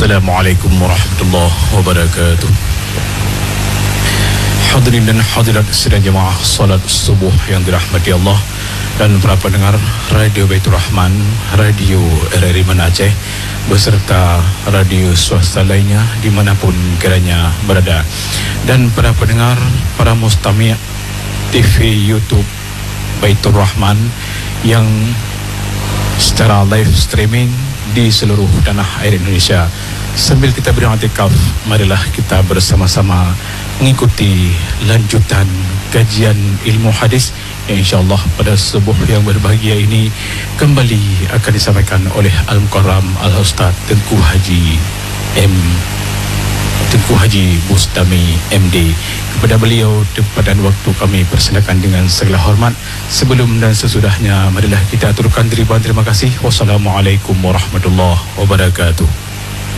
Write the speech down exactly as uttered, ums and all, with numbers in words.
Assalamualaikum warahmatullahi wabarakatuh. Hadirin dan hadirat sidang jemaah salat subuh yang dirahmati Allah dan para pendengar Radio Baitur Rahman, Radio R R I Aceh beserta radio swasta lainnya dimanapun kiranya berada, dan para pendengar, para mustami' T V YouTube Baitur Rahman yang secara live streaming di seluruh tanah air Indonesia. Sambil kita beriktikaf, marilah kita bersama-sama mengikuti lanjutan kajian ilmu hadis yang insyaAllah pada subuh yang berbahagia ini kembali akan disampaikan oleh Al-Mukarram Al-Ustaz Tengku Haji M Tengku Haji Bustami M D. Kepada beliau tempatan waktu kami persilakan dengan segala hormat. Sebelum dan sesudahnya marilah kita aturkan ribuan terima kasih. Wassalamualaikum warahmatullahi wabarakatuh.